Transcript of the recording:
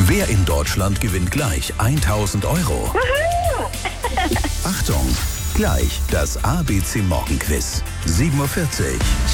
Wer in Deutschland gewinnt gleich 1.000 Euro? Achtung, gleich das ABC Morgenquiz. 7:40 Uhr.